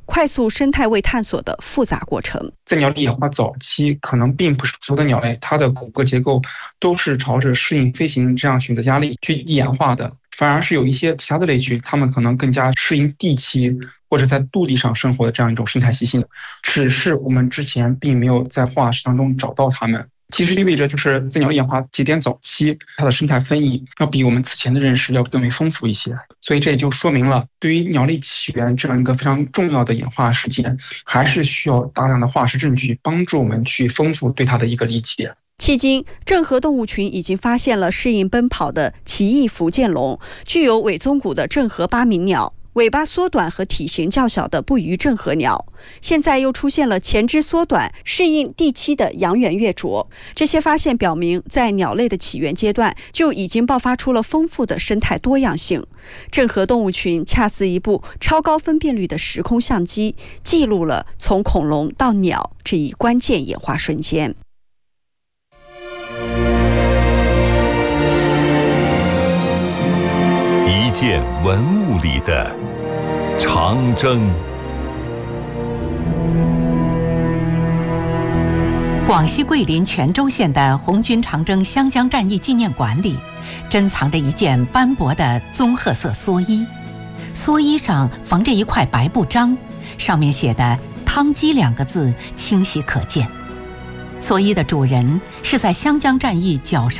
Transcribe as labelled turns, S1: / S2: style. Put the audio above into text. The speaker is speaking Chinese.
S1: 快速生态位探索的复杂过程。
S2: 在鸟类演化早期，可能并不是所有的鸟类它的骨骼结构都是朝着适应飞行这样选择压力去演化的，反而是有一些其他的类群，它们可能更加适应地栖或者在陆地上生活的这样一种生态习性，只是我们之前并没有在化石当中找到它们。其实意味着就是在鸟类演化节点早期，它的生态分异要比我们此前的认识要更为丰富一些，所以这也就说明了，对于鸟类起源这样一个非常重要的演化事件，还是需要大量的化石证据帮助我们去丰富对它的一个理解。
S1: 迄今，郑和动物群已经发现了适应奔跑的奇异福建龙，具有尾宗骨的郑和八鸣鸟，尾巴缩短和体型较小的不虞郑和鸟，现在又出现了前肢缩短、适应地栖的阳源月啄。这些发现表明，在鸟类的起源阶段就已经爆发出了丰富的生态多样性。郑和动物群恰似一部超高分辨率的时空相机，记录了从恐龙到鸟这一关键演化瞬间。
S3: 一件文物里的长征。
S4: 广西桂林全州县的红军长征湘江战役纪念馆里，珍藏着一件斑驳的棕褐色蓑衣，蓑衣上缝着一块白布章，上面写的“汤鸡”2个字清晰可见。蓑衣的主人是在湘江战役绞杀